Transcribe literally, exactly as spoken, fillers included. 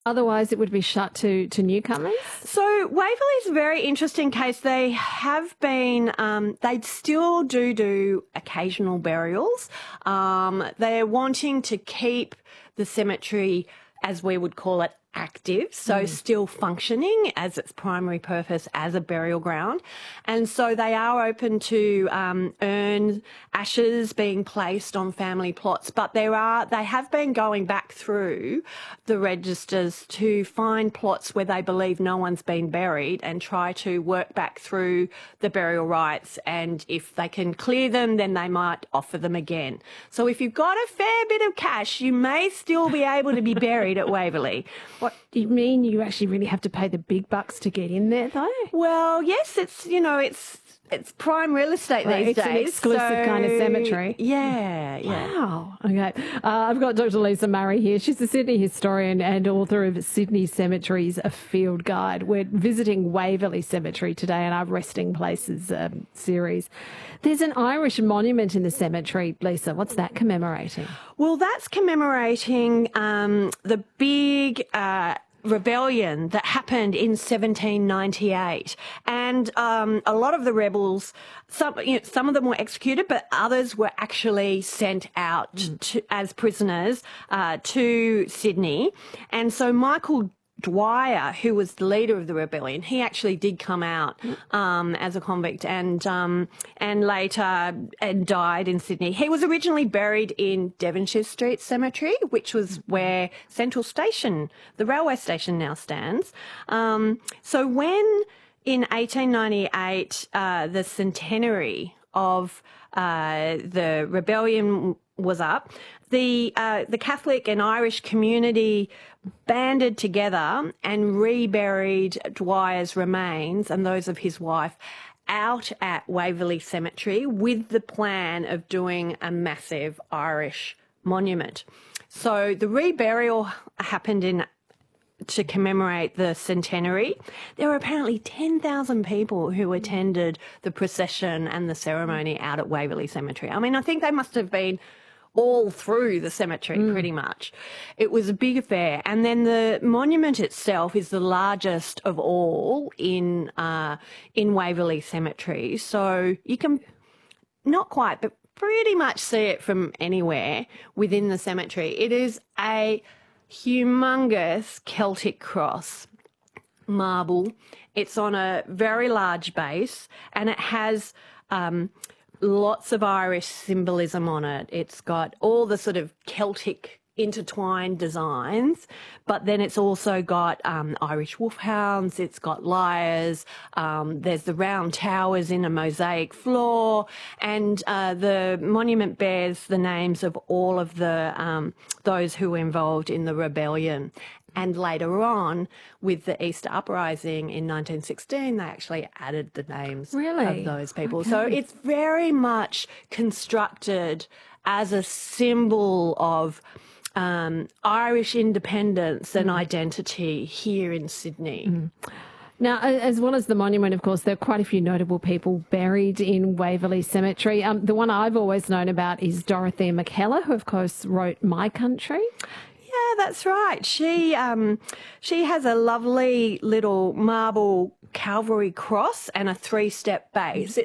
Otherwise, it would be shut to, to newcomers? So Waverley's a very interesting case. They have been, um, they still do do occasional burials. Um, they're wanting to keep the cemetery, as we would call it, active, so mm. still functioning as its primary purpose as a burial ground. And so they are open to um, urns, ashes being placed on family plots, but there are, they have been going back through the registers to find plots where they believe no one's been buried and try to work back through the burial rights, and if they can clear them, then they might offer them again. So if you've got a fair bit of cash, you may still be able to be buried at Waverley. What do you mean you actually really have to pay the big bucks to get in there, though? Well, yes, it's, you know, it's it's prime real estate right, these it's days. It's an exclusive so, kind of cemetery. Yeah, yeah. Wow. Okay. Uh, I've got Doctor Lisa Murray here. She's a Sydney historian and author of Sydney Cemeteries, A Field Guide. We're visiting Waverley Cemetery today in our Resting Places um, series. There's an Irish monument in the cemetery, Lisa. What's that commemorating? Well, that's commemorating um, the big Uh, rebellion that happened in seventeen ninety-eight, and um, a lot of the rebels, some you know, some of them were executed, but others were actually sent out mm. to, as prisoners uh, to Sydney. And so Michael Dwyer, who was the leader of the rebellion, he actually did come out um, as a convict and um, and later and died in Sydney. He was originally buried in Devonshire Street Cemetery, which was where Central Station, the railway station, now stands. Um, so when in eighteen ninety-eight, uh, the centenary of uh, the rebellion was up, the uh, the Catholic and Irish community banded together and reburied Dwyer's remains and those of his wife out at Waverley Cemetery with the plan of doing a massive Irish monument. So the reburial happened in to commemorate the centenary. There were apparently ten thousand people who attended the procession and the ceremony out at Waverley Cemetery. I mean, I think they must have been all through the cemetery, mm. pretty much. It was a big affair. And then the monument itself is the largest of all in uh, in Waverley Cemetery. So you can, not quite, but pretty much see it from anywhere within the cemetery. It is a humongous Celtic cross, marble. It's on a very large base, and it has Um, lots of Irish symbolism on it. It's got all the sort of Celtic intertwined designs, but then it's also got um, Irish wolfhounds, it's got lyres, um, there's the round towers in a mosaic floor, and uh, the monument bears the names of all of the um, those who were involved in the rebellion. And later on, with the Easter Uprising in nineteen sixteen, they actually added the names really? of those people. Okay. So it's very much constructed as a symbol of um, Irish independence and mm. identity here in Sydney. Mm. Now, as well as the monument, of course, there are quite a few notable people buried in Waverley Cemetery. Um, the one I've always known about is Dorothea Mackellar, who, of course, wrote My Country. Yeah, that's right. She um, she has a lovely little marble Calvary cross and a three-step base.